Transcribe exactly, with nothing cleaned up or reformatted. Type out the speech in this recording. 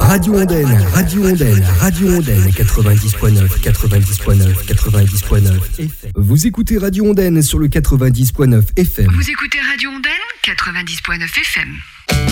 Radio Ondaine, Radio Ondaine, Radio Ondaine, quatre-vingt-dix point neuf, quatre-vingt-dix point neuf, quatre-vingt-dix point neuf F M. Vous écoutez Radio Ondaine sur le quatre-vingt-dix point neuf F M. Vous écoutez Radio Ondaine, quatre-vingt-dix point neuf F M.